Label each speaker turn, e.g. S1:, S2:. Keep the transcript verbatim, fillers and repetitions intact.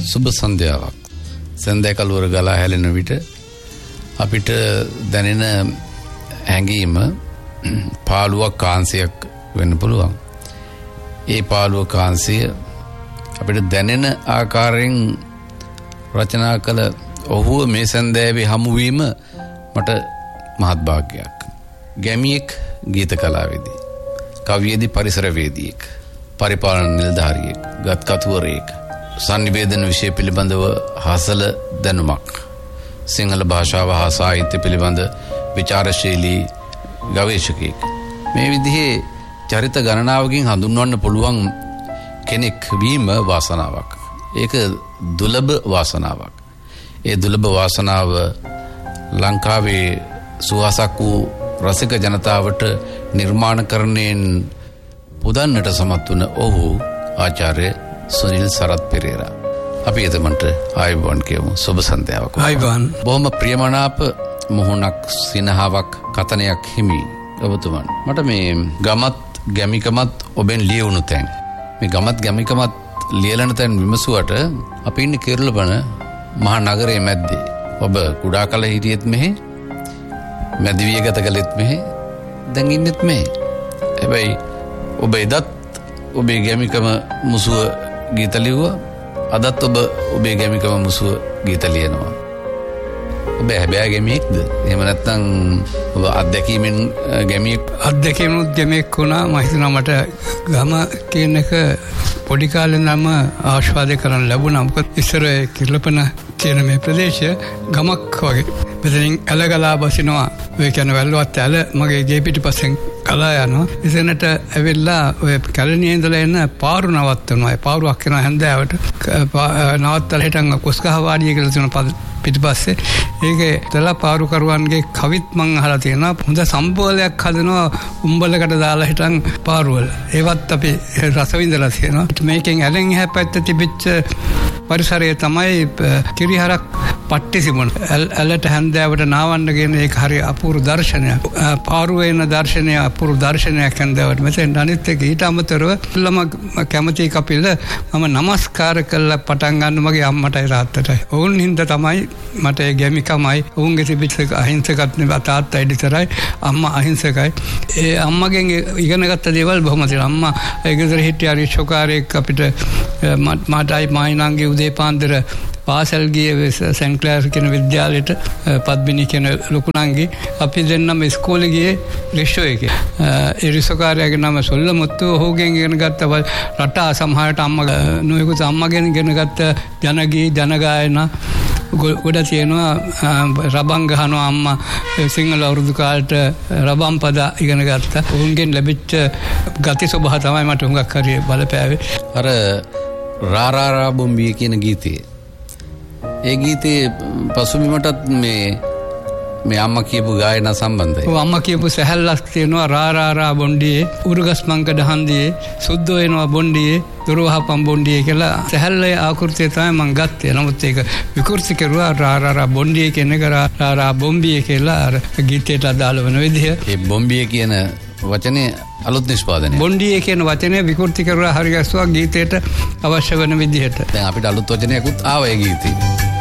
S1: සුබ සන්ධ්‍යාවක්. සන්ධ්‍යා කළුවර ගලා හැලෙන විට අපිට දැනෙන හැඟීම පාළුවක් කාන්සියක් වෙන්න පුළුවන්. ඒ පාළුව කාන්සිය අපිට දැනෙන ආකාරයෙන් රචනා කළ ඔහුව මේ සන්ධ්‍යාවේ හමුවීම මට මහත් භාග්‍යයක්. ගැමියෙක් ගීත කලාවේදී, කවියේදී පරිසරවේදියෙක්, පරිපාලන නිලධාරියෙක්, ගත්කතුවරයෙක්, සංනිවේදන විෂය පිළිබඳව හසල දැනුමක්, සිංහල භාෂාව හා සාහිත්‍ය පිළිබඳ විචාරශීලී ගවේෂකයෙක්, මේ විදිහේ චරිත ගණනාවකින් හඳුන්වන්න පුළුවන් කෙනෙක් වීම වාසනාවක්. ඒක දුලබ වාසනාවක්. ඒ දුලබ වාසනාව ලංකාවේ සුවසක් වූ රසික ජනතාවට නිර්මාණකරණයෙන් පුදන්නට සමත් වන ඔහු ආචාර්ය සුනිල් සරත් පෙරේරා. අපි එතමන්ට ආයුබෝවන් කියමු. සුබ සන්ධ්‍යාවක්.
S2: ආයුබෝවන්.
S1: බොහොම ප්‍රියමනාප මුහුණක්, සිනහාවක්, කතනයක් හිමි ඔබතුමන්. මට මේ ගමත් ගැමිකමත් ඔබෙන් ලියවුණු තැන්, මේ ගමත් ගැමිකමත් ලියලන තැන් විමසුවට අපි ඉන්නේ කිරුළපන මහා නගරයේ මැද්දේ. ඔබ කුඩා කල හිටියෙත් මෙහි, මැදිවිය ගත කළෙත් මෙහි, දැන් ඉන්නෙත් මෙහි. හැබැයි ඔබ එදත් ඔබේ ගැමිකම මුසුව ගීත ලිව්වා, අදත් ඔබ ඔබේ ගැමිකම මුසුව ගීත ලියනවා. ඔබ හැබැයි ගැමියෙක්ද? එහෙම නැත්නම් ඔබ අත්දැකීමෙන් ගැමියෙක්?
S2: අත්දැකීමෙන් ගැමියෙක් වුණා. මම හිතනවා මට ගම කියන එක පොඩි කාලේ නම් ආස්වාදේ කරන්න ලැබුණා. මොකද ඉස්සර කිරුළපන කියන මේ ප්‍රදේශය ගමක් වගේ. මෙතනින් ඇලගලා බසිනවා. ඔය කියන්නේ වැල්ලුවත් ඇල මගේ ගේ පිටිපස්සෙන් කලා යනවා. ඉතින්ට ඇවිල්ලා ඔය කැලණියේ ඉඳලා එන පාරු නවත්තනවා. ඒ පාරුවක් කරන හැන්දෑවට නවත්තලා හිටන් කුස්කහ වාඩිය කියලා තියෙන පිටිපස්සේ. ඒකේ තල පාරු කරුවන්ගේ කවිත් මං අහලා තියෙනවා. හොඳ සම්බෝලයක් හදනවා උඹලකට දාලා හිටන් පාරුවල. ඒවත් අපි රස විඳලා තියෙනවා. මේකෙන් ඇලෙන් එහා පැත්තේ තිබිච්ච පරිසරය තමයි කිරිහරක් පට්ටි සිමුණ. ඇලට හැන්දෑවට නාවන්න කියන ඒක හරි අපූර්ව දර්ශනයක්. පාරුවේ එන දර්ශනය අපූර්ව දර්ශනයක් හැන්දෑවට. මෙතෙන් අනිත් එක ඊට අමතරව ළම කැමති කපිල මම නමස්කාර කළා පටන් ගන්න මගේ අම්මටයි තාත්තටයි. ඔවුන් හින්දා තමයි මට ඒ ගැමිකමයි ඔවුන්ගේ තිබිච්ච අහිංසකත් නෙවෙයි තාත්තයි විතරයි, අම්මා අහිංසකයි. ඒ අම්මගෙන් ඉගෙන ගත්ත දේවල් බොහොම තියෙනවා. අම්මා ඒ ගෙදර හිටිය රිෂෝකාරයෙක් අපිට මටයි මායිනන්ගේ උදේ පාන්දර පාසල් ගියේ සෙන්ට් ක්ලෑර් කියන විද්‍යාලයට, පද්මිනී කියන ලොකුණන්ගේ අපි දෙන්නම ඉස්කෝලේ ගියේ රිෂෝ එකේ. ඒ රිෂෝකාරයාගේ නම සොල්ලමුත්තු. ඔහුගෙන් ඉගෙන ගත්ත රට සමහරට අම්මා නොයෙකුත් අම්මගෙන් ඉගෙන ගත්ත ජනගී ජනගායන ගොඩ තියෙනවා. රබන් ගහනවා අම්මා. සිංහල අවුරුදු කාලට රබන් පද ඉගෙන ගත්තා. ඔවුන්ගෙන් ලැබිච්ච ගති ස්වභාව තමයි මට හුඟක් හරි බලපෑවේ.
S1: අර රාරාරා බොම්බිය කියන ගීතේ, ඒ ගීතේ පසුබිමටත් මේ මේ අම්මා කියපු ගායනා සම්බන්ධයි.
S2: ඔව්, අම්මා කියපු සැහැල්ලක් තියෙනවා. රාරාරා බොණ්ඩියේ උරුගස් මංකඩ හන්දියේ සුද්ධෝ එනවා බොණ්ඩියේ දුරවහපම් බොණ්ඩියේ කියලා සැහැල්ලේ ආකෘතිය තමයි මම ගත්තේ. නමුත් ඒක විකෘති කරුවා රාරාරා බොණ්ඩියේ කියන එක රාරා බොම්බියේ කියලා අර ගීතයට අදාළ වෙන විදිහ.
S1: ඒ බොම්බියේ කියන වචනේ අලුත් නිෂ්පාදනය.
S2: බොණ්ඩියේ කියන වචනේ විකෘති කරුවා හරි ගැස්සුවා ගීතයට අවශ්‍ය වෙන විදිහට.
S1: දැන් අපිට අලුත් වචනයක්ත් ආවා ඒ ගීතේ.